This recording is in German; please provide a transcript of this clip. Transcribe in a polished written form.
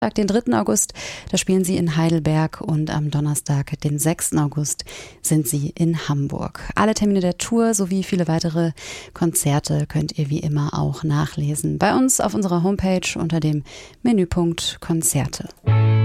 Den 3. August, da spielen sie in Heidelberg und am Donnerstag, den 6. August, sind sie in Hamburg. Alle Termine der Tour sowie viele weitere Konzerte könnt ihr wie immer auch nachlesen bei uns auf unserer Homepage unter dem Menüpunkt Konzerte.